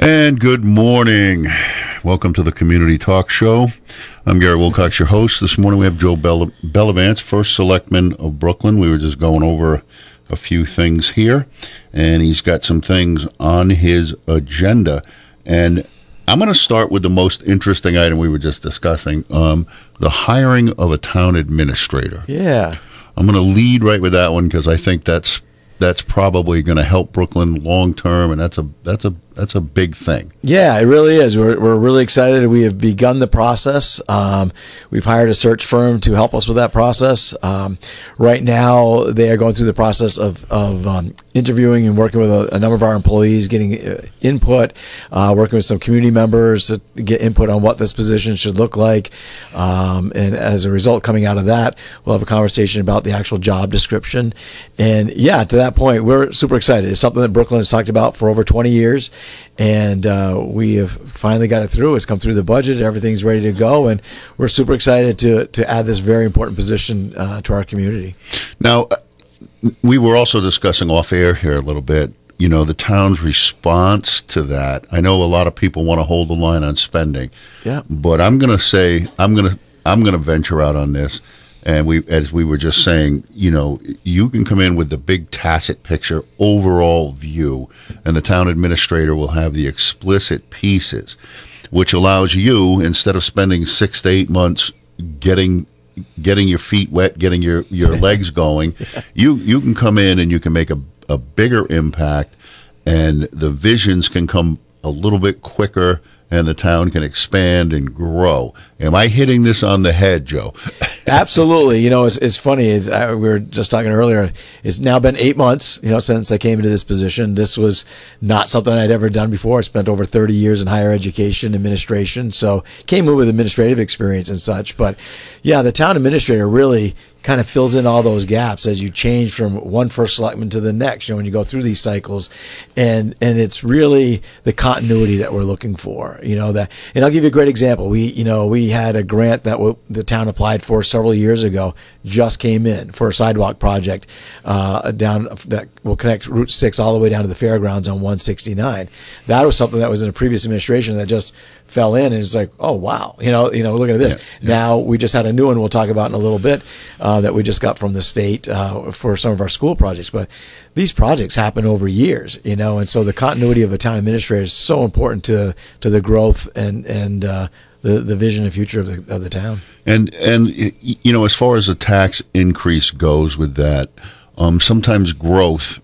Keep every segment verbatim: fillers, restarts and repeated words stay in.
And good morning. Welcome to the Community Talk Show. I'm Gary Wilcox, your host. This morning we have Joe Bell- Bellavance, First Selectman of Brooklyn. We were just going over a few things here, and he's got some things on his agenda. And I'm going to start with the most interesting item we were just discussing, um, the hiring of a town administrator. Yeah. I'm going to lead right with that one because I think that's that's probably going to help Brooklyn long term, and that's a that's a that's a big thing. Yeah, it really is. We're we're really excited. We have begun the process. Um, we've hired a search firm to help us with that process. Um, right now, they are going through the process of of um, interviewing and working with a, a number of our employees, getting uh, input, uh, working with some community members to get input on what this position should look like. Um, and as a result, coming out of that, we'll have a conversation about the actual job description. And yeah, to that point, we're super excited. It's something that Brooklyn has talked about for over twenty years. And uh, we have finally got it through. It's come through the budget. Everything's ready to go. And we're super excited to to add this very important position uh, to our community. Now, we were also discussing off air here a little bit, you know, the town's response to that. I know a lot of people want to hold the line on spending. Yeah. But I'm going to say, I'm going to I'm going to venture out on this. And we, as we were just saying, you know, you can come in with the big tacit picture, overall view, and the town administrator will have the explicit pieces, which allows you, instead of spending six to eight months getting getting your feet wet, getting your, your legs going, you you can come in and you can make a, a bigger impact, and the visions can come a little bit quicker, and the town can expand and grow. Am I hitting this on the head, Joe? Absolutely. You know, it's, it's funny. It's, I, we were just talking earlier. It's now been eight months, you know, since I came into this position. This was not something I'd ever done before. I spent over thirty years in higher education administration, so came in with administrative experience and such. But yeah, the town administrator really kind of fills in all those gaps as you change from one first selectman to the next, you know, when you go through these cycles. And, and it's really the continuity that we're looking for, you know, that, and I'll give you a great example. We, you know, we had a grant that w- the town applied for several years ago, just came in for a sidewalk project, uh, down that will connect Route six all the way down to the fairgrounds on one sixty-nine. That was something that was in a previous administration that just fell in, and it's like, oh wow, you know, you know, look at this. Yeah, yeah. Now we just had a new one we'll talk about in a little bit, uh, that we just got from the state, uh, for some of our school projects. But these projects happen over years, you know, and so the continuity of a town administrator is so important to, to the growth and, and, uh, the, the vision and future of the, of the town. And, and, you know, as far as the tax increase goes with that, um, sometimes growth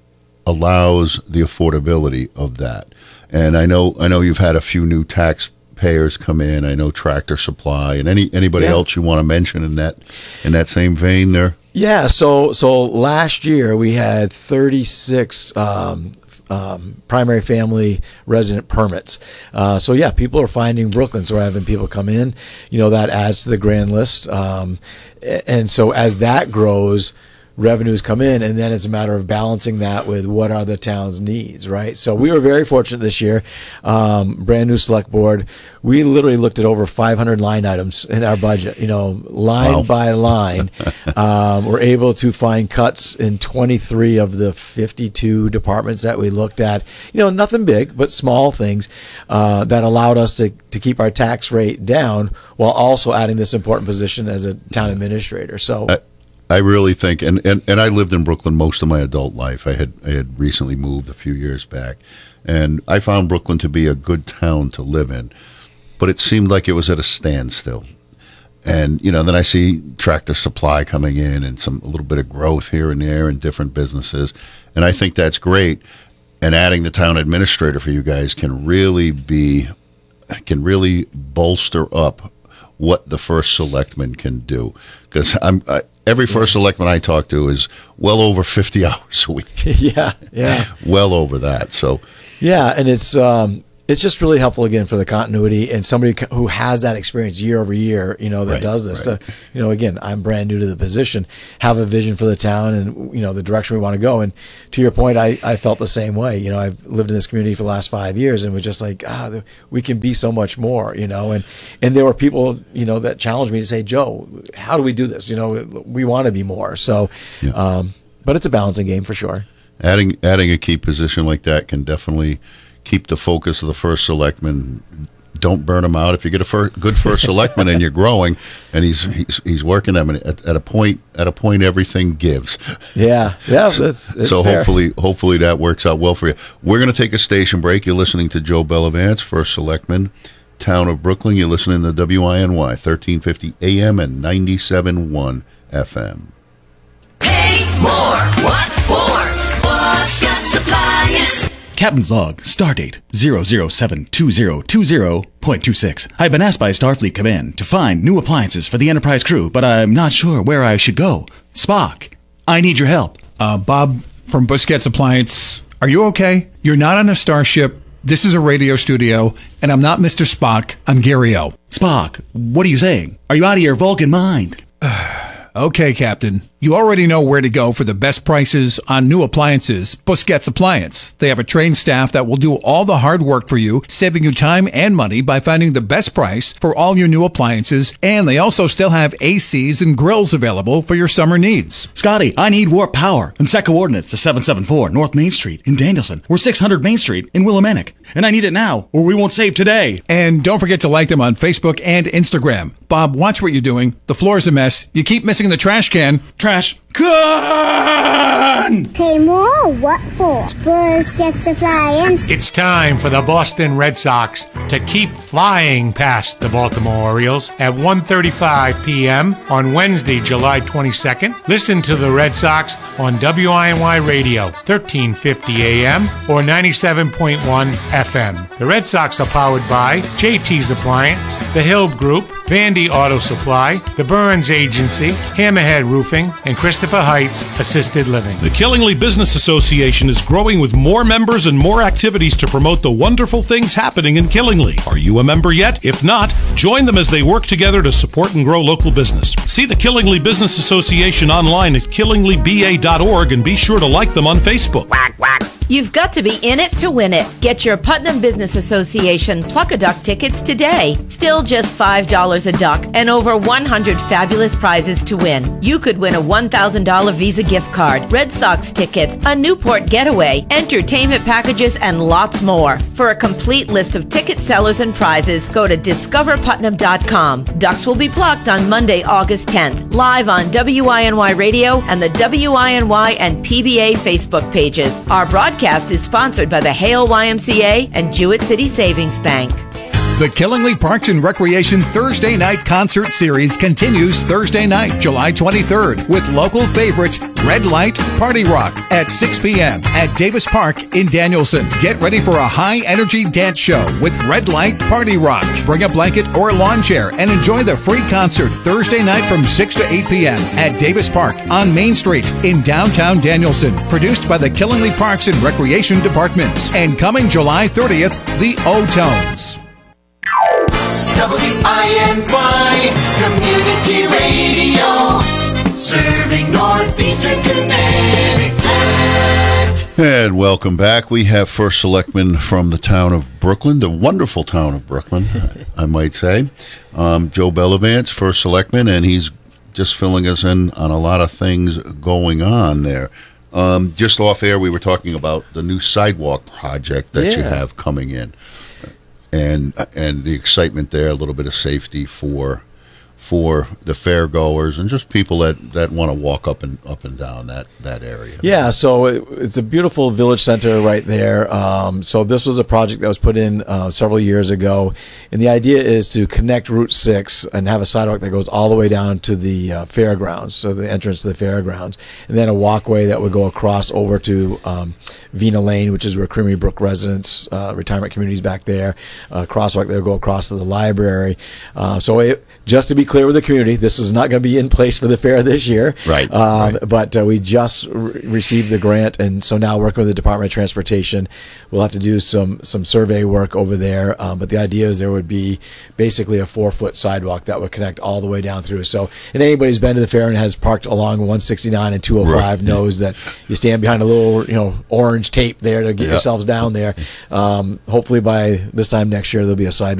allows the affordability of that. And I know, I know you've had a few new taxpayers come in. I know Tractor Supply, and any anybody yeah. else you want to mention in that in that same vein there. Yeah. So so last year we had thirty-six um, um, primary family resident permits. Uh, so yeah, people are finding Brooklyn. So we're having people come in. You know, that adds to the grand list. Um, and so as that grows, revenues come in, and then it's a matter of balancing that with what are the town's needs, right? So we were very fortunate this year. Um, brand new select board. We literally looked at over five hundred line items in our budget, you know, line wow. by line. um, we're able to find cuts in twenty-three of the fifty-two departments that we looked at. You know, nothing big, but small things, uh, that allowed us to, to keep our tax rate down while also adding this important position as a town administrator. So, uh- I really think, and, and, and I lived in Brooklyn most of my adult life. I had I had recently moved a few years back, and I found Brooklyn to be a good town to live in, but it seemed like it was at a standstill. And, you know, then I see Tractor Supply coming in and some a little bit of growth here and there in different businesses, and I think that's great. And adding the town administrator for you guys can really be, can really bolster up what the first selectman can do. Because I'm I, every first selectman I talk to is well over fifty hours a week. yeah, yeah, well over that. So yeah, and it's um, it's just really helpful again for the continuity and somebody who has that experience year over year, you know, that right, does this. Right. So, you know, again, I'm brand new to the position, have a vision for the town and, you know, the direction we want to go. And to your point, I, I felt the same way. You know, I've lived in this community for the last five years and was just like, ah, we can be so much more, you know, and, and there were people, you know, that challenged me to say, Joe, how do we do this? You know, we want to be more. So, yeah. um, but it's a balancing game for sure. Adding, adding a key position like that can definitely keep the focus of the first selectman. Don't burn him out. If you get a fir- good first selectman and you're growing, and he's he's, he's working them at, at a point at a point everything gives. Yeah, yeah. That's, that's so fair. hopefully hopefully that works out well for you. We're going to take a station break. You're listening to Joe Bellavance, first selectman, Town of Brooklyn. You're listening to W I N Y thirteen fifty A M and ninety-seven point one F M. Pay more. What for? For Scott's Appliance. Captain's log, stardate zero zero seven two zero two zero point two six. I've been asked by Starfleet Command to find new appliances for the Enterprise crew, but I'm not sure where I should go. Spock, I need your help. Uh, Bob from Busquets Appliance, are you okay? You're not on a starship. This is a radio studio, and I'm not Mister Spock. I'm Gary O. Spock, what are you saying? Are you out of your Vulcan mind? Okay, Captain. You already know where to go for the best prices on new appliances. Busquets Appliance. They have a trained staff that will do all the hard work for you, saving you time and money by finding the best price for all your new appliances. And they also still have A Cs and grills available for your summer needs. Scotty, I need warp power and set coordinates to seven seven four North Main Street in Danielson or six hundred Main Street in Willimantic. And I need it now or we won't save today. And don't forget to like them on Facebook and Instagram. Bob, watch what you're doing. The floor's a mess. You keep missing the trash can. Trash. Gone! Pay more? What for? Busquets Appliance. It's time for the Boston Red Sox to keep flying past the Baltimore Orioles at one thirty-five p.m. on Wednesday, July twenty-second. Listen to the Red Sox on W I N Y Radio, thirteen fifty A.M. or ninety-seven point one F M. The Red Sox are powered by J T's Appliance, the Hill Group, Vandy Auto Supply, the Burns Agency, Hammerhead Roofing, and Christopher Heights Assisted Living. The Killingly Business Association is growing with more members and more activities to promote the wonderful things happening in Killingly. Are you a member yet? If not, join them as they work together to support and grow local business. See the Killingly Business Association online at killingly b a dot org and be sure to like them on Facebook. Whack, whack. You've got to be in it to win it. Get your Putnam Business Association Pluck-a-Duck tickets today. Still just five dollars a duck and over one hundred fabulous prizes to win. You could win a one thousand dollars Visa gift card, Red Sox tickets, a Newport getaway, entertainment packages, and lots more. For a complete list of ticket sellers and prizes, go to discover putnam dot com. Ducks will be plucked on Monday, August tenth, live on W I N Y Radio and the W I N Y and P B A Facebook pages. Our broadcast is sponsored by the Hale Y M C A and Jewett City Savings Bank. The Killingly Parks and Recreation Thursday Night Concert Series continues Thursday night, July twenty-third, with local favorite Red Light Party Rock at six p.m. at Davis Park in Danielson. Get ready for a high-energy dance show with Red Light Party Rock. Bring a blanket or a lawn chair and enjoy the free concert Thursday night from six to eight p.m. at Davis Park on Main Street in downtown Danielson. Produced by the Killingly Parks and Recreation Department. And coming July thirtieth, the O-Tones. W I N Y Community Radio, serving Northeastern Connecticut. And welcome back. We have First Selectman from the town of Brooklyn, the wonderful town of Brooklyn, I might say, um, Joe Bellavance, First Selectman, and he's just filling us in on a lot of things going on there. Um, just off air, we were talking about the new sidewalk project that you Yeah. have coming in. And and the excitement there, a little bit of safety for for the fairgoers and just people that, that want to walk up and up and down that, that area. Yeah, so it, it's a beautiful village center right there. Um, so this was a project that was put in uh, several years ago, and the idea is to connect Route six and have a sidewalk that goes all the way down to the uh, fairgrounds, so the entrance to the fairgrounds, and then a walkway that would go across over to um, Vina Lane, which is where Creamy Brook residents, uh, retirement communities back there, uh, crosswalk that would go across to the library. Uh, so it, just to be clear with the community, this is not going to be in place for the fair this year. Right. Um, right. But uh, we just re- received the grant, and so now working with the Department of Transportation, we'll have to do some some survey work over there. Um, but the idea is there would be basically a four foot sidewalk that would connect all the way down through. So, and anybody who's been to the fair and has parked along one sixty-nine and two oh five Right. knows that you stand behind a little, you know, orange tape there to get Yeah. yourselves down there. Um, hopefully by this time next year there'll be a sidewalk